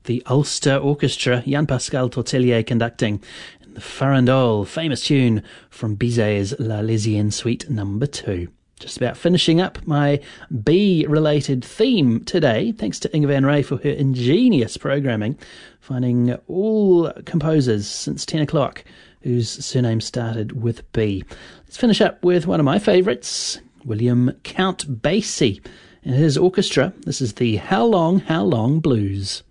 The Ulster Orchestra, Jan-Pascal Tortelier conducting, in the Farandole, famous tune from Bizet's L'Arlésienne Suite No. 2. Just about finishing up my bee-related theme today, thanks to Inge van Ray for her ingenious programming, finding all composers since 10 o'clock whose surname started with B. Let's finish up with one of my favourites, William Count Basie and his orchestra. This is the How Long, How Long Blues.